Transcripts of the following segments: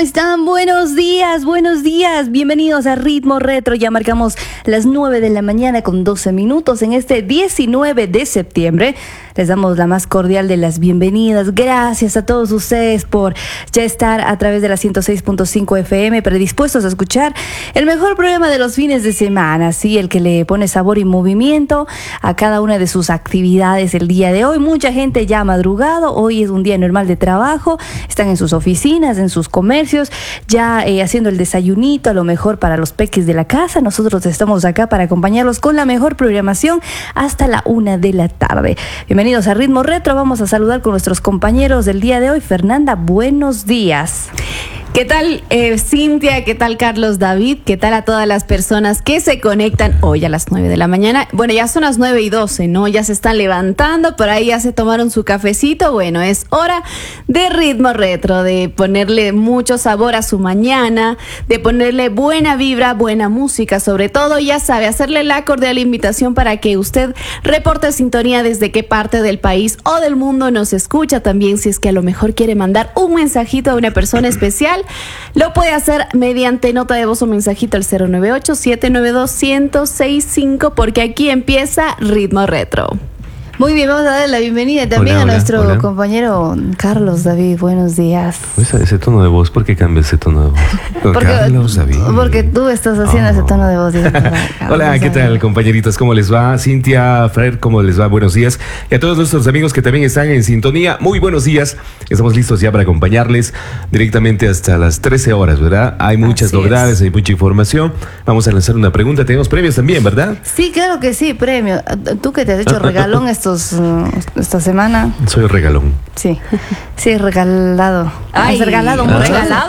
están? Buenos días, buenos días. Bienvenidos a Ritmo Retro. Ya marcamos las 9 de la mañana con 12 minutos en este 19 de septiembre. Les damos la más cordial de las bienvenidas. Gracias a todos ustedes por ya estar a través de la 106.5 FM, predispuestos a escuchar el mejor programa de los fines de semana, ¿sí? El que le pone sabor y movimiento a cada una de sus actividades el día de hoy. Mucha gente ya ha madrugado, hoy es un día normal de trabajo, están en sus oficinas, en sus comercios, ya haciendo el desayunito, a lo mejor para los peques de la casa. Nosotros estamos acá para acompañarlos con la mejor programación hasta la 1 de la tarde. Bienvenidos a Ritmo Retro. Vamos a saludar con nuestros compañeros del día de hoy. Fernanda, buenos días. ¿Qué tal Cintia? ¿Qué tal Carlos David? ¿Qué tal a todas las personas que se conectan hoy a las 9 de la mañana? Bueno, ya son las 9:12, ¿no? Ya se están levantando, por ahí ya se tomaron su cafecito. Bueno, es hora de Ritmo Retro, de ponerle mucho sabor a su mañana, de ponerle buena vibra, buena música, sobre todo, ya sabe, hacerle la cordial invitación para que usted reporte sintonía desde qué parte del país o del mundo nos escucha. También, si es que a lo mejor quiere mandar un mensajito a una persona especial, lo puede hacer mediante nota de voz o mensajito al 098-792-1065, porque aquí empieza Ritmo Retro. Muy bien, vamos a darle la bienvenida también a nuestro compañero Carlos David. Buenos días. Ese tono de voz, ¿por qué cambia ese tono de voz? Carlos David. Porque tú estás haciendo ese tono de voz. Hola, ¿qué tal, compañeritos? ¿Cómo les va? Cintia, Fred, ¿cómo les va? Buenos días. Y a todos nuestros amigos que también están en sintonía, muy buenos días. Estamos listos ya para acompañarles directamente hasta las 13 horas, ¿verdad? Hay muchas novedades, hay mucha información. Vamos a lanzar una pregunta. Tenemos premios también, ¿verdad? Sí, claro que sí, premio. ¿Tú que te has hecho regalón esta semana? Soy regalón. Sí, regalado. Ay, ¿has regalado muchas?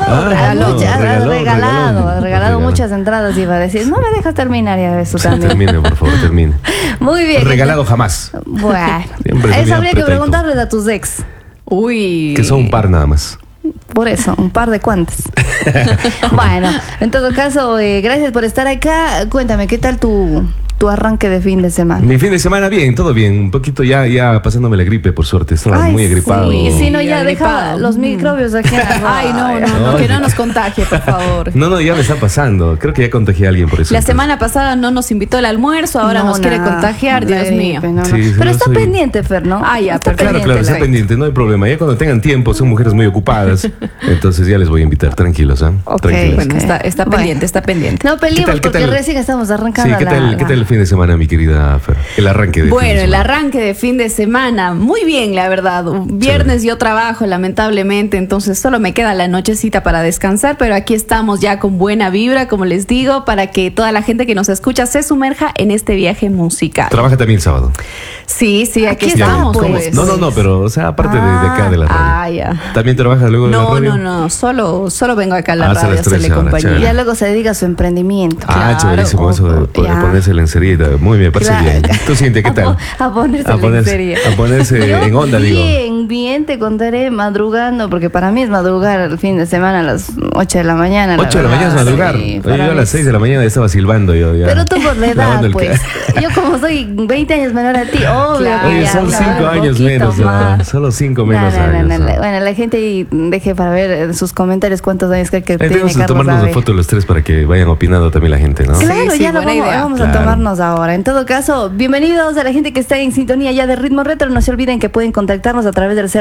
Regalado muchas entradas, iba a decir. No me dejas terminar ya eso también. Termine, por favor, termine. Muy bien. Regalado jamás. Bueno, eso habría que preguntarles a tus ex. Uy. Que son un par nada más. Por eso, un par de cuantas. Bueno, en todo caso, gracias por estar acá. Cuéntame, ¿qué tal tu arranque de fin de semana? Mi fin de semana bien, todo bien. Un poquito ya pasándome la gripe, por suerte. Estaba muy agripado. Sí, no, ya deja los microbios aquí en la... Ay, no, que no nos contagie, por favor. No, ya me está pasando. Creo que ya contagié a alguien por eso. La semana pasada no nos invitó al almuerzo, ahora nos quiere contagiar, Dios mío. Sí, pero está pendiente, Fer, ¿no? Ah, ya, claro, está pendiente, no hay problema. Ya cuando tengan tiempo, son mujeres muy ocupadas. Entonces ya les voy a invitar, tranquilos, ¿ah? Okay, tranquilos. Bueno, está pendiente. No peleemos porque recién estamos arrancando. Sí, ¿qué tal el fin de semana, mi querida Fer? El arranque de fin de semana. El arranque de fin de semana, muy bien, la verdad. Viernes yo trabajo, lamentablemente, entonces solo me queda la nochecita para descansar, pero aquí estamos ya con buena vibra, como les digo, para que toda la gente que nos escucha se sumerja en este viaje musical. ¿Trabaja también el sábado? Sí, aquí estamos. Pues. No, pero, o sea, aparte de acá de la radio. Ya. ¿También trabajas luego de la radio? No, solo vengo acá a la radio a hacerle compañía. Y ya luego se dedica a su emprendimiento. Chéverísimo, eso de ponerse lencería. Muy bien, parece bien. Tú, Cintia, ¿qué tal? A ponerse en onda, digo. Bien, te contaré madrugando, porque para mí es madrugar el fin de semana a las 8 de la mañana. 8 de la mañana es madrugar. Sí, yo a las 6 de la mañana estaba silbando yo. Ya. Pero tú por la edad, pues. Yo como soy 20 años menor a ti, obvio. Son 5 años menos. Solo 5 menos años. Bueno, la gente deje para ver en sus comentarios cuántos años cree que tiene Carlos. Vamos a tomarnos una foto los tres para que vayan opinando también la gente, ¿no? Claro, ya lo vamos a tomarnos ahora. En todo caso, bienvenidos a la gente que está en sintonía ya de Ritmo Retro. No se olviden que pueden contactarnos a través del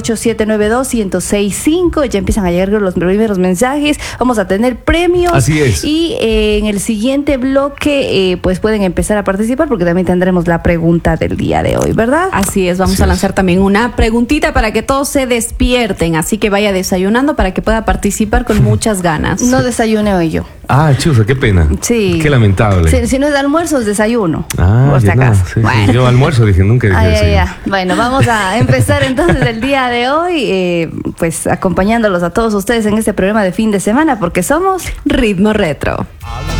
098-792-1065. Ya empiezan a llegar los primeros mensajes. Vamos a tener premios. Así es. Y en el siguiente bloque, pues pueden empezar a participar porque también tendremos la pregunta del día de hoy, ¿verdad? Así es, vamos a lanzar también una preguntita para que todos se despierten. Así que vaya desayunando para que pueda participar con muchas ganas. No desayuné hoy yo. Chusa, qué pena. Sí. Qué lamentable. Si no es de almuerzo, es desayuno. Por si acaso. Sí, bueno. Yo almuerzo dije, nunca dije desayuno. Bueno, vamos a empezar entonces el día de hoy, pues acompañándolos a todos ustedes en este programa de fin de semana, porque somos Ritmo Retro.